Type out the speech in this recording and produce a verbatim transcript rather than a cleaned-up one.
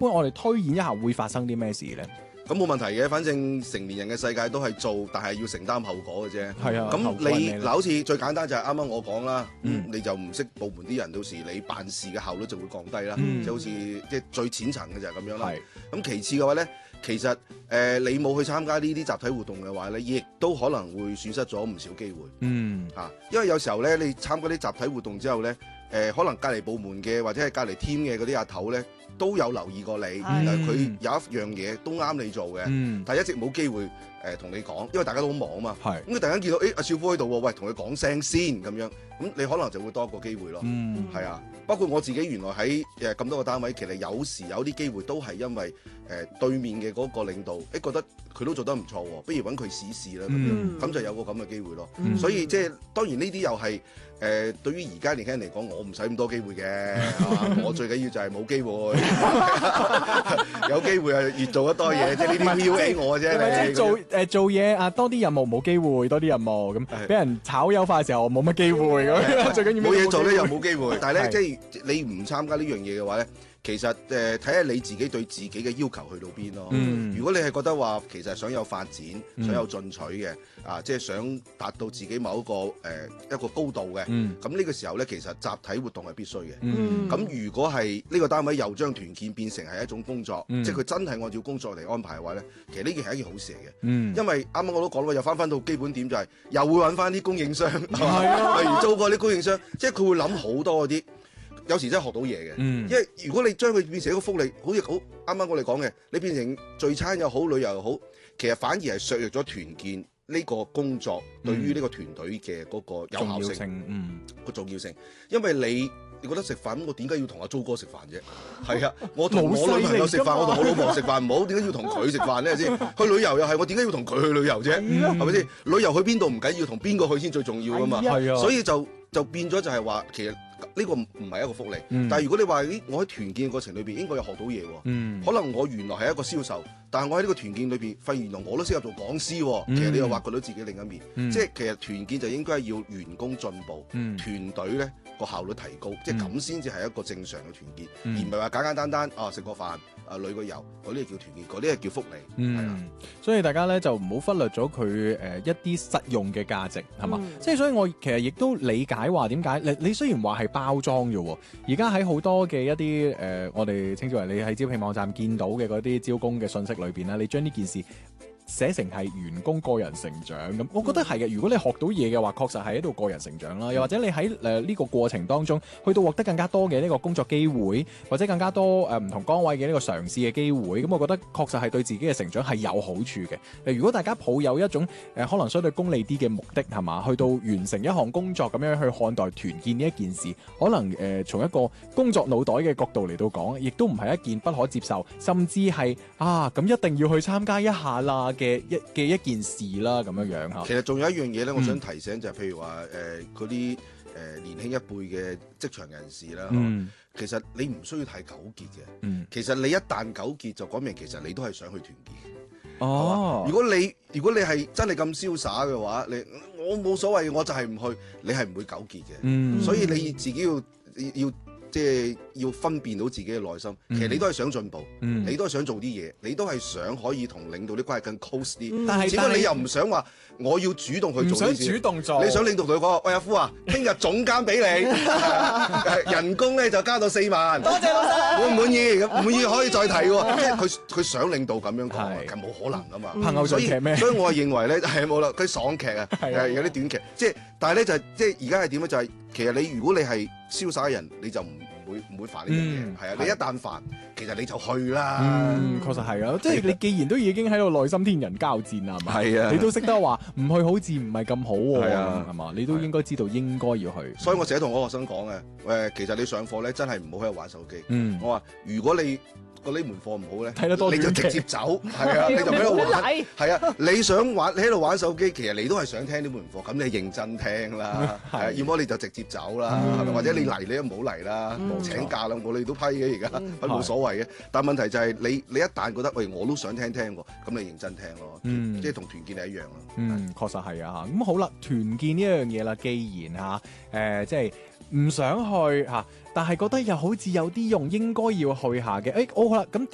般我哋推演一下會發生啲咩事咧？ 咁冇問題嘅，反正成年人嘅世界都係做，但係要承擔後果嘅啫。 係啊， 咁你嗱， 嗱， 好似最簡單就係啱啱我講啦， 嗯咁你就唔識部門啲人，到時你辦事嘅效率就會降低啦。 嗯即係好似即係最淺層嘅就係咁樣啦。 係咁其次嘅話咧，其實誒、呃、你冇去參加呢啲集體活動嘅話咧，亦都可能會損失咗唔少機會嗯嚇、啊。因為有時候咧，你參加啲集體活動之後咧，誒、呃、可能隔離部門嘅或者係隔離 team 嘅嗰啲阿頭咧，都有留意過你， 係誒佢有一樣嘢都啱你做嘅， 嗯但係一直冇機會誒同、呃、你講，因為大家都好忙啊嘛。 係咁佢突然間見到，誒、阿少夫喺度喎，喂，同佢講聲先咁樣，咁你可能就會多一個機會咯。 嗯係啊，包括我自己原來喺誒咁多個單位，其實有時有啲機會都係因為誒、呃、對面嘅嗰個領導，誒、覺得佢都做得唔錯喎，不如揾佢試試啦咁樣， 嗯咁就有個咁嘅機會咯。 嗯所以即係當然呢啲又係。誒、對於而家年輕人嚟講，我唔使咁多機會嘅，啊我最緊要就係冇機會，有機會啊越做得多嘢，即係呢啲 P U A 我嘅啫。 即係你做誒做嘢啊，多啲任務冇機會，多啲任務咁， 係俾人炒優化嘅時候冇乜機會咁，最緊要冇嘢做咧又冇冇機會，但係係咧即係你唔參加呢樣嘢嘅話咧，其實誒睇下你自己對自己嘅要求去到邊咯。 嗯如果你係覺得話其實想有發展、 嗯想有進取嘅，啊即係想達到自己某一個誒、呃、一個高度嘅， 嗯咁呢個時候咧其實集體活動係必須嘅。 嗯咁如果係呢個單位又將團建變成係一種工作， 嗯即係佢真係按照工作嚟安排嘅話咧，其實呢件係一件好事嚟嘅。 嗯因為啱啱我都講啦，又翻翻到基本點就係、又會揾翻啲供應商，係嘛係啊例如租過啲供應商，即係佢會諗好多嗰啲，有時真係學到嘢嘅。 嗯因為如果你將佢變成一個福利，好似好啱啱我哋講嘅，你變成聚餐又好，旅遊又好，其實反而係削弱咗團建呢個工作對於呢個團隊嘅嗰個有重要效性性嗯個重要性，因為你。你覺得食飯，我點解要同阿租哥食飯啫？係啊，我同老細我女朋友食飯， 嚟㗎嘛我同我老婆食飯唔好，點解要同佢食飯咧？先去旅遊又係，我點解要同佢去旅遊啫？ 係啊係咪先？旅遊去邊度唔緊要，同邊個去先最重要噶嘛？ 係啊， 所以就就變咗就係話，其實呢個唔唔係一個福利。 嗯但係如果你話咦，我喺團建嘅過程裏邊應該有學到嘢喎。 嗯可能我原來係一個銷售，但係我喺呢個團建裏邊發現原來我都適合做講師喎。 嗯其實你又挖掘到自己另一面， 嗯即係其實團建就應該係要員工進步， 嗯團隊咧個效率提高，即係咁先至係一個正常嘅團建， 嗯而唔係話簡簡單單啊食個飯啊旅個遊嗰啲係叫團建，嗰啲係叫福利，係啊。 嗯，所以大家咧就唔好忽略咗佢誒一啲實用嘅價值係嘛？ 嗯即係所以我其實亦都理解話點解你你雖然話係包裝啫喎，而家喺好多嘅一啲誒、呃、我哋稱之為你喺招聘網站見到嘅嗰啲招工嘅信息裏邊咧，你將呢件事寫成係員工個人成長咁，我覺得係嘅。如果你學到嘢嘅話，確實係喺度個人成長啦。又或者你喺誒呢個過程當中，去到獲得更加多嘅呢個工作機會，或者更加多誒唔同崗位嘅呢個嘗試嘅機會，咁我覺得確實係對自己嘅成長係有好處嘅。誒，如果大家抱有一種誒、呃、可能相對功利啲嘅目的係嘛，去到完成一項工作咁樣去看待團建呢一件事，可能誒、呃、從一個工作腦袋嘅角度嚟到講，亦都唔係一件不可接受，甚至係啊咁一定要去參加一下啦嘅一嘅一件事啦，咁樣樣嚇。 其實仲有一樣嘢咧，我想嗯提醒就係譬如話誒嗰啲誒年輕一輩嘅職場人士啦， 嗯其實你唔需要太糾結嘅。 嗯， 其實你一旦糾結，就講明其實你都係想去團建。 哦， 如果你如果你係真係咁瀟灑嘅話，你我冇所謂，我就係唔去，你係唔會糾結嘅。 嗯， 所以你自己要要即係要分辨到自己嘅內心。 嗯其實你都係想進步， 嗯你都係想做啲嘢，你都係想可以同領導啲關係更 close 啲。 但係但係只不過你又唔想話我要主動去唔想做呢啲事主動做， 你想領導同佢講，喂阿夫啊，聽日總監俾你，人工咧就加到四萬， 多謝老細。 滿唔滿意？咁唔滿意可以再提喎。即係佢佢想領導咁樣講， 係係冇可能噶嘛。 拍偶像所以劇咩？ 所以我係認為咧係冇啦，佢爽劇啊， 係啊係有啲短劇。即係但係咧就係即係而家係點咧？就係其實你如果你係瀟灑嘅人，你就唔唔會唔會煩呢樣嗯嘢。係啊， 係你一旦煩，其實你就去啦。 嗯，確實係啊，即係你既然都已經喺度內心天人交戰啦，係嘛？ 係啊你都識得話唔去好似唔係咁好喎， 係啊係嘛？你都應該知道應該要去。 所以我成日同我學生講嘅，誒，其實你上課咧真係唔好喺度玩手機。 嗯， 我話如果你個呢門課唔好咧， 睇得多你就短劇直接走，係啊，你就喺度玩， 禮係啊，你想玩，你喺度玩手機，其實你都係想聽呢門課，咁你認真聽啦，係啊，要麼你就直接走啦，係咪？或者你嚟你都唔好嚟啦，請假啦，我哋都批嘅而家，佢冇所謂嘅。但係問題就係你你一旦覺得喂我都想聽聽喎，咁你認真聽咯， 嗯即係同團建係一樣咯。 嗯，確實係啊嚇。咁好啦，團建呢一樣嘢啦，既然嚇誒即係唔想去嚇，但係覺得又好似有啲用，應該要去下嘅。誒，好啦，咁